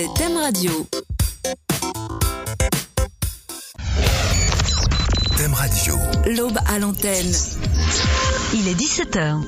Thème Radio. Thème Radio. L'Aube à l'antenne. Il est 17h.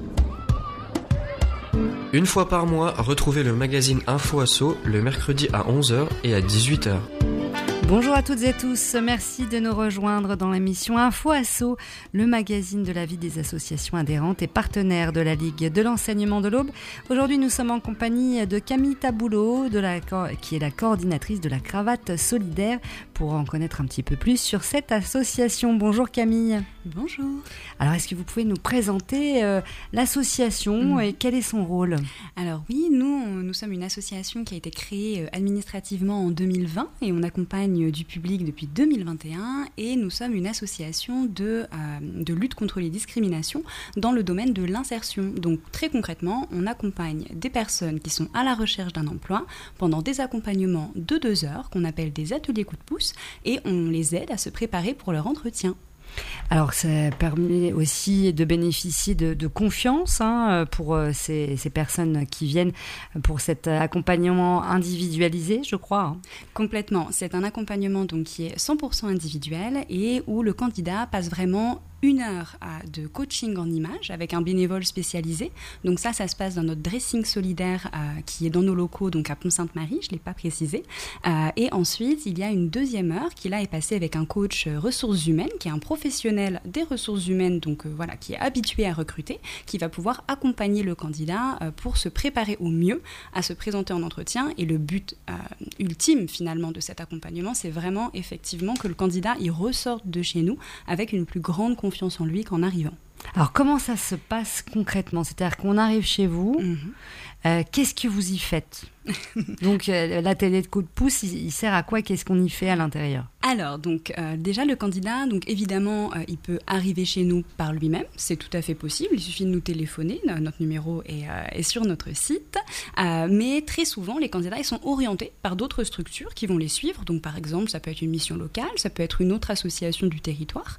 Une fois par mois, retrouvez le magazine Info Asso le mercredi à 11h et à 18h. Bonjour à toutes et à tous, merci de nous rejoindre dans l'émission Info Asso, le magazine de la vie des associations adhérentes et partenaires de la Ligue de l'enseignement de l'Aube. Aujourd'hui, nous sommes en compagnie de Camille Taboulot, qui est la coordinatrice de la Cravate Solidaire, pour en connaître un petit peu plus sur cette association. Bonjour Camille. Bonjour. Alors, est-ce que vous pouvez nous présenter l'association et quel est son rôle ? Alors oui, nous sommes une association qui a été créée administrativement en 2020 et on accompagne du public depuis 2021 et nous sommes une association de lutte contre les discriminations dans le domaine de l'insertion. Donc très concrètement, on accompagne des personnes qui sont à la recherche d'un emploi pendant des accompagnements de 2 heures qu'on appelle des ateliers coup de pouce et on les aide à se préparer pour leur entretien. Alors, ça permet aussi de bénéficier de confiance pour ces personnes qui viennent pour cet accompagnement individualisé, je crois. Complètement. C'est un accompagnement donc, qui est 100% individuel et où le candidat passe vraiment 1 heure de coaching en images avec un bénévole spécialisé. Donc ça se passe dans notre dressing solidaire qui est dans nos locaux, donc à Pont-Sainte-Marie, je ne l'ai pas précisé. Et ensuite, il y a une 2e heure qui là est passée avec un coach ressources humaines, qui est un professionnel des ressources humaines, donc voilà, qui est habitué à recruter, qui va pouvoir accompagner le candidat pour se préparer au mieux à se présenter en entretien. Et le but ultime finalement de cet accompagnement, c'est vraiment effectivement que le candidat il ressorte de chez nous avec une plus grande confiance en lui qu'en arrivant. Alors, comment ça se passe concrètement ? C'est-à-dire qu'on arrive chez vous, qu'est-ce que vous y faites ? Donc, l'atelier de coup de pouce, il sert à quoi ? Qu'est-ce qu'on y fait à l'intérieur ? Alors, donc, déjà, le candidat, donc, évidemment, il peut arriver chez nous par lui-même. C'est tout à fait possible. Il suffit de nous téléphoner. Notre numéro est sur notre site. Mais très souvent, les candidats, ils sont orientés par d'autres structures qui vont les suivre. Donc, par exemple, ça peut être une mission locale, ça peut être une autre association du territoire.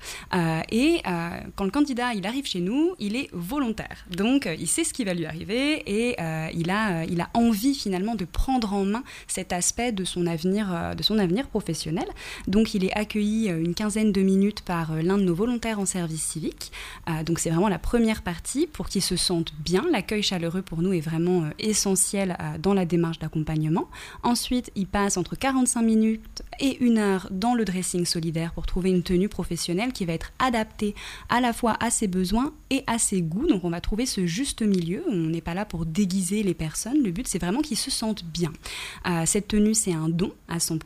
Quand le candidat, il arrive chez nous, il est volontaire. Donc, il sait ce qui va lui arriver et il a envie, finalement, de prendre en main cet aspect de son avenir professionnel. Donc, il est accueilli une 15aine de minutes par l'un de nos volontaires en service civique. Donc, c'est vraiment la première partie pour qu'il se sente bien. L'accueil chaleureux, pour nous, est vraiment essentiel dans la démarche d'accompagnement. Ensuite, il passe entre 45 minutes et 1 heure dans le dressing solidaire pour trouver une tenue professionnelle qui va être adaptée à la fois à ses besoins et à ses goûts. Donc, on va trouver ce juste milieu. On n'est pas là pour déguiser les personnes. Le but, c'est vraiment qu'ils se sentent bien. Cette tenue, c'est un don à 100%.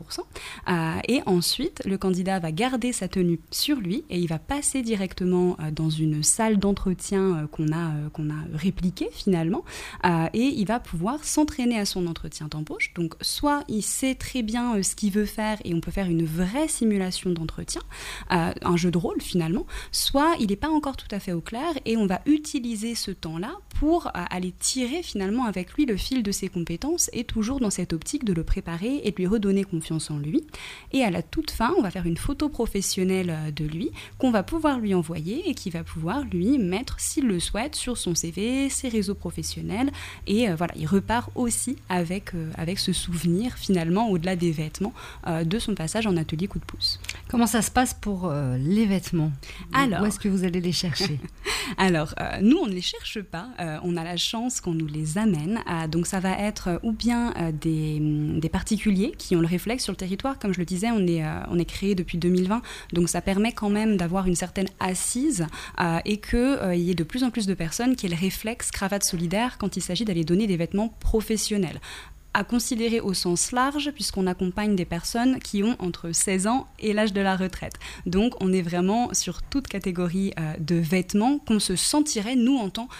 Et ensuite, le candidat va garder sa tenue sur lui et il va passer directement dans une salle d'entretien qu'on a répliquée finalement et il va pouvoir s'entraîner à son entretien d'embauche. Donc, soit il sait très bien ce qu'il veut faire et on peut faire une vraie simulation d'entretien, un jeu de rôle finalement, soit il n'est pas encore tout à fait au clair et on va utiliser ce temps-là pour aller tirer finalement avec lui le fil de ses compétences et toujours dans cette optique de le préparer et de lui redonner confiance en lui. Et à la toute fin, on va faire une photo professionnelle de lui qu'on va pouvoir lui envoyer et qui va pouvoir lui mettre, s'il le souhaite, sur son CV, ses réseaux professionnels. Et voilà, il repart aussi avec ce souvenir finalement, au-delà des vêtements, de son passage en atelier coup de pouce. Comment ça se passe pour les vêtements ? Alors, où est-ce que vous allez les chercher ? Alors, nous, on ne les cherche pas. On a la chance qu'on nous les amène. Donc, ça va être ou bien des particuliers qui ont le réflexe sur le territoire. Comme je le disais, on est créé depuis 2020. Donc, ça permet quand même d'avoir une certaine assise et qu'il y ait de plus en plus de personnes qui aient le réflexe cravate solidaire quand il s'agit d'aller donner des vêtements professionnels. À considérer au sens large, puisqu'on accompagne des personnes qui ont entre 16 ans et l'âge de la retraite. Donc, on est vraiment sur toute catégorie de vêtements qu'on se sentirait, nous, en tant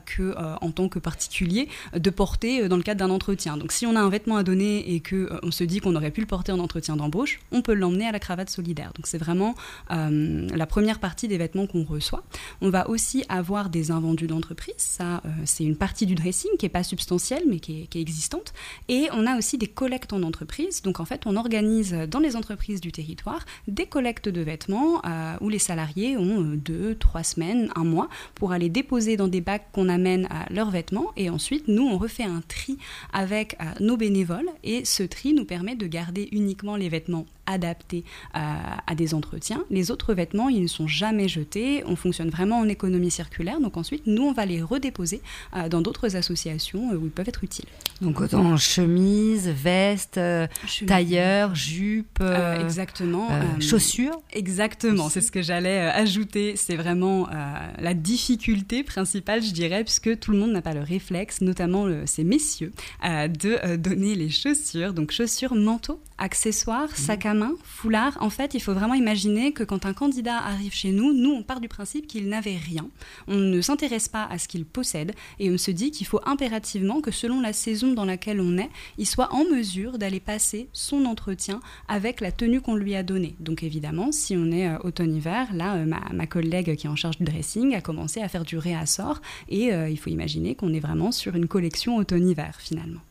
que particulier, de porter dans le cadre d'un entretien. Donc, si on a un vêtement à donner et qu'on se dit qu'on aurait pu le porter en entretien d'embauche, on peut l'emmener à la cravate solidaire. Donc, c'est vraiment la première partie des vêtements qu'on reçoit. On va aussi avoir des invendus d'entreprise. Ça, c'est une partie du dressing qui n'est pas substantielle, mais qui est existante. Et on a aussi des collectes en entreprise. Donc en fait, on organise dans les entreprises du territoire des collectes de vêtements où les salariés ont 2, 3 semaines, 1 mois pour aller déposer dans des bacs qu'on amène leurs vêtements. Et ensuite, nous, on refait un tri avec nos bénévoles. Et ce tri nous permet de garder uniquement les vêtements adaptés à des entretiens. Les autres vêtements, ils ne sont jamais jetés. On fonctionne vraiment en économie circulaire. Donc ensuite, nous, on va les redéposer dans d'autres associations où ils peuvent être utiles. Donc autant chemise, veste, tailleur, jupe, exactement, chaussures. Exactement, c'est ce que j'allais ajouter. C'est vraiment la difficulté principale, je dirais, puisque tout le monde n'a pas le réflexe, notamment ces messieurs, de donner les chaussures. Donc chaussures, manteaux, accessoires, sac à main, foulard. En fait, il faut vraiment imaginer que quand un candidat arrive chez nous, on part du principe qu'il n'avait rien. On ne s'intéresse pas à ce qu'il possède et on se dit qu'il faut impérativement que selon la saison dans laquelle on est, il soit en mesure d'aller passer son entretien avec la tenue qu'on lui a donnée. Donc évidemment, si on est automne-hiver, là, ma collègue qui est en charge du dressing a commencé à faire du réassort et il faut imaginer qu'on est vraiment sur une collection automne-hiver finalement.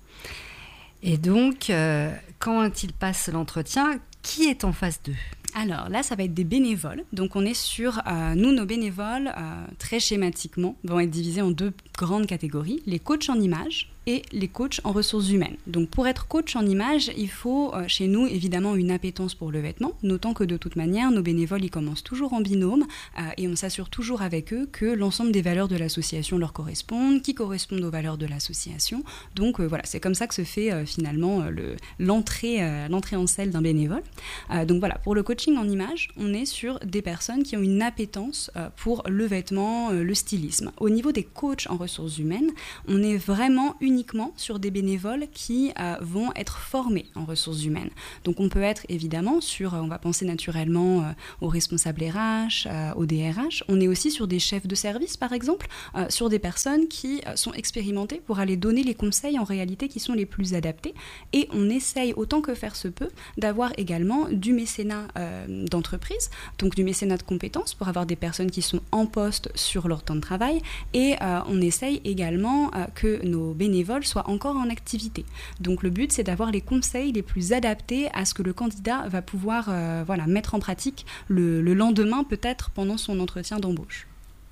Et donc, quand ils passent l'entretien, qui est en face d'eux ? Alors là, ça va être des bénévoles. Donc on est sur, nos bénévoles, très schématiquement, vont être divisés en 2 grandes catégories. Les coachs en images et les coachs en ressources humaines. Donc pour être coach en image, il faut chez nous évidemment une appétence pour le vêtement, notant que de toute manière, nos bénévoles, ils commencent toujours en binôme et on s'assure toujours avec eux que l'ensemble des valeurs de l'association leur correspondent, qui correspondent aux valeurs de l'association. Donc voilà, c'est comme ça que se fait finalement l'entrée en selle d'un bénévole. Donc voilà, pour le coaching en image, on est sur des personnes qui ont une appétence pour le vêtement, le stylisme. Au niveau des coachs en ressources humaines, on est vraiment uniquement sur des bénévoles qui vont être formés en ressources humaines. Donc on peut être évidemment sur, on va penser naturellement aux responsables RH, aux DRH. On est aussi sur des chefs de service par exemple, sur des personnes qui sont expérimentées pour aller donner les conseils en réalité qui sont les plus adaptés. Et on essaye autant que faire se peut d'avoir également du mécénat d'entreprise, donc du mécénat de compétences pour avoir des personnes qui sont en poste sur leur temps de travail. Et on essaye également que nos bénévoles soient encore en activité. Donc le but, c'est d'avoir les conseils les plus adaptés à ce que le candidat va pouvoir mettre en pratique le lendemain, peut-être pendant son entretien d'embauche.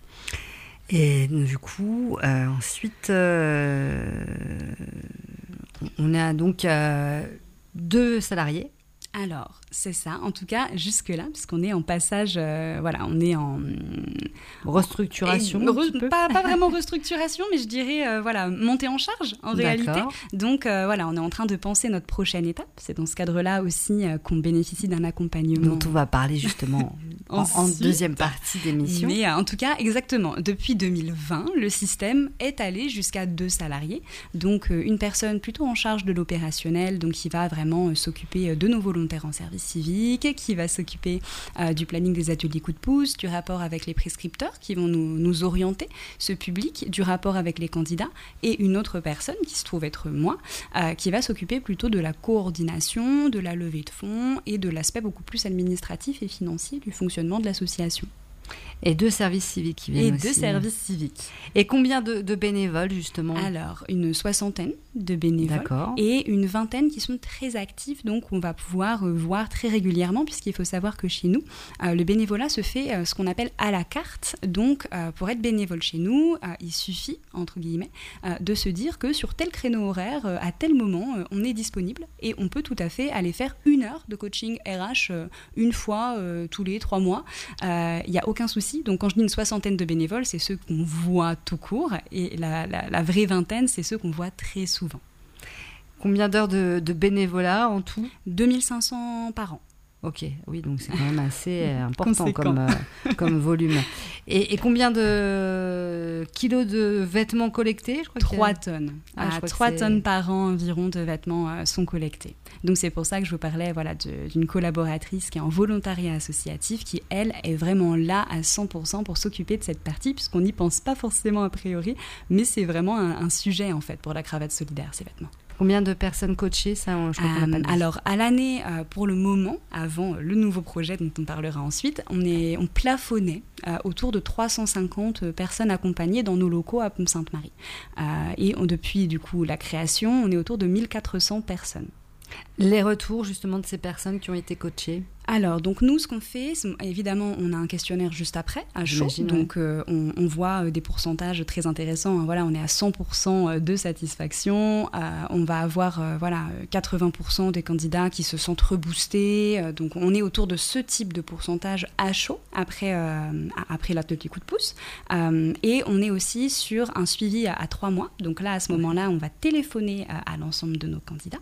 Et du coup, ensuite, on a donc 2 salariés. Alors, c'est ça, en tout cas jusque-là, puisqu'on est en passage, on est en... restructuration pas vraiment restructuration, mais je dirais, montée en charge en réalité. Donc, on est en train de penser notre prochaine étape. C'est dans ce cadre-là aussi qu'on bénéficie d'un accompagnement. Dont on va parler justement en deuxième partie d'émission. Mais en tout cas, exactement, depuis 2020, le système est allé jusqu'à 2 salariés. Donc, une personne plutôt en charge de l'opérationnel, donc qui va vraiment s'occuper de nos volontaires en service civique, qui va s'occuper du planning des ateliers coup de pouce, du rapport avec les prescripteurs qui vont nous orienter ce public, du rapport avec les candidats, et une autre personne qui se trouve être moi, qui va s'occuper plutôt de la coordination, de la levée de fonds et de l'aspect beaucoup plus administratif et financier du fonctionnement de l'association. Et 2 services civiques qui viennent aussi. 2 services civiques. Et combien de bénévoles, justement ? Alors, une 60aine de bénévoles. D'accord. Et une 20aine qui sont très actifs, donc on va pouvoir voir très régulièrement, puisqu'il faut savoir que chez nous, le bénévolat se fait ce qu'on appelle à la carte. Donc, pour être bénévole chez nous, il suffit, entre guillemets, de se dire que sur tel créneau horaire, à tel moment, on est disponible et on peut tout à fait aller faire 1 heure de coaching RH une fois tous les 3 mois. Il n'y a aucun souci. Donc quand je dis une 60aine de bénévoles, c'est ceux qu'on voit tout court, et la vraie 20aine, c'est ceux qu'on voit très souvent. Combien d'heures de bénévolat en tout ? 2500 par an. Ok, oui, donc c'est quand même assez important comme volume. Et combien de kilos de vêtements collectés ? Je crois 3 tonnes. 3 tonnes par an environ de vêtements sont collectés. Donc c'est pour ça que je vous parlais d'une collaboratrice qui est en volontariat associatif, qui elle est vraiment là à 100% pour s'occuper de cette partie, puisqu'on n'y pense pas forcément a priori, mais c'est vraiment un sujet en fait pour la cravate solidaire, ces vêtements. Combien de personnes coachées, ça, je crois qu'on n'a pas dit. Alors, à l'année, pour le moment, avant le nouveau projet dont on parlera ensuite, on plafonnait autour de 350 personnes accompagnées dans nos locaux à Pont-Sainte-Marie. Et depuis, du coup, la création, on est autour de 1400 personnes. Les retours, justement, de ces personnes qui ont été coachées? Alors, donc nous, ce qu'on fait, évidemment, on a un questionnaire juste après, à chaud. Donc, on voit des pourcentages très intéressants. Hein. Voilà, on est à 100% de satisfaction. On va avoir 80% des candidats qui se sentent reboostés. Donc, on est autour de ce type de pourcentage à chaud après l'atelier coup de pouce. Et on est aussi sur un suivi à 3 mois. Donc là, à ce moment-là, on va téléphoner à l'ensemble de nos candidats.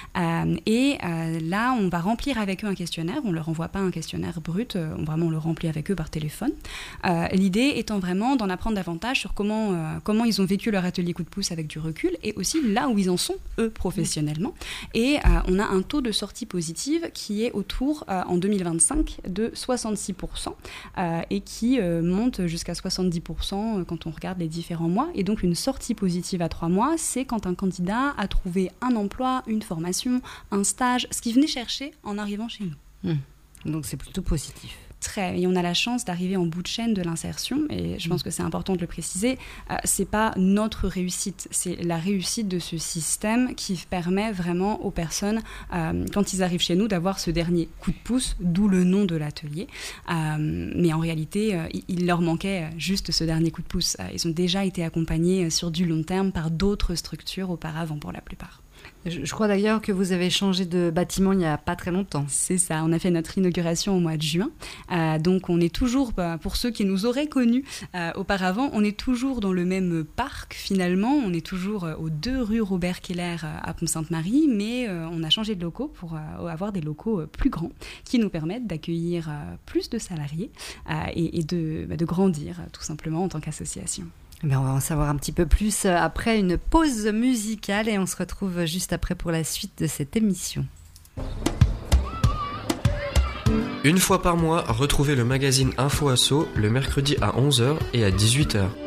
Là, on va remplir avec eux un questionnaire. On ne leur envoie pas un questionnaire brut, on le remplit avec eux par téléphone. L'idée étant vraiment d'en apprendre davantage sur comment ils ont vécu leur atelier coup de pouce avec du recul et aussi là où ils en sont, eux, professionnellement. Et on a un taux de sortie positive qui est autour, en 2025, de 66% et qui monte jusqu'à 70% quand on regarde les différents mois. Et donc, une sortie positive à 3 mois, c'est quand un candidat a trouvé un emploi, une formation, un stage, ce qu'il venait chercher en arrivant chez nous. Donc c'est plutôt positif. Et on a la chance d'arriver en bout de chaîne de l'insertion, et je pense que c'est important de le préciser, c'est pas notre réussite, c'est la réussite de ce système qui permet vraiment aux personnes, quand ils arrivent chez nous, d'avoir ce dernier coup de pouce, d'où le nom de l'atelier. Mais en réalité, il leur manquait juste ce dernier coup de pouce. Ils ont déjà été accompagnés sur du long terme par d'autres structures auparavant pour la plupart. Je crois d'ailleurs que vous avez changé de bâtiment il n'y a pas très longtemps. C'est ça, on a fait notre inauguration au mois de juin. Donc on est toujours, pour ceux qui nous auraient connus auparavant, on est toujours dans le même parc finalement. On est toujours aux 2 rue Robert Keller à Pont-Sainte-Marie, mais on a changé de locaux pour avoir des locaux plus grands qui nous permettent d'accueillir plus de salariés et de grandir tout simplement en tant qu'association. On va en savoir un petit peu plus après une pause musicale et on se retrouve juste après pour la suite de cette émission. Une fois par mois, retrouvez le magazine Info Asso le mercredi à 11h et à 18h.